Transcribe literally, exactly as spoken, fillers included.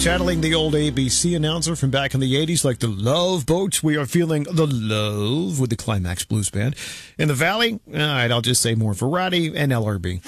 channeling the old A B C announcer from back in the eighties, like the Love Boats. We are feeling the love with the Climax Blues Band. In the Valley, all right, I'll just say more variety and L R B.